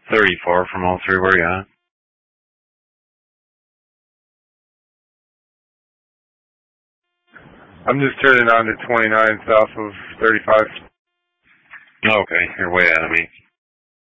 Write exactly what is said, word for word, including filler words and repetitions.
thirty-four from oh three, where you at? I'm just turning on to twenty-nine south of thirty-five. Okay, you're way ahead of me.